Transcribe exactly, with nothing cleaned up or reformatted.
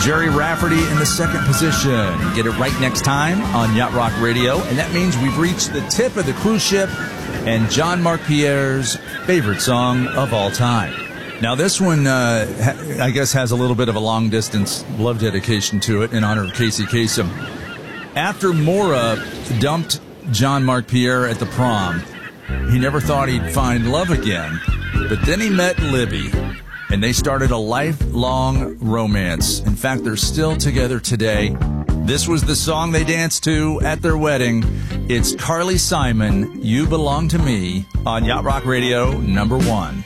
Jerry Rafferty in the second position. Get it right next time on Yacht Rock Radio. And that means we've reached the tip of the cruise ship and Jean-Marc Pierre's favorite song of all time. Now, this one, uh, ha- I guess, has a little bit of a long-distance love dedication to it in honor of Casey Kasem. After Maura dumped Jean-Marc Pierre at the prom, he never thought he'd find love again. But then he met Libby, and they started a lifelong romance. In fact, they're still together today. This was the song they danced to at their wedding. It's Carly Simon, You Belong to Me, on Yacht Rock Radio, number one.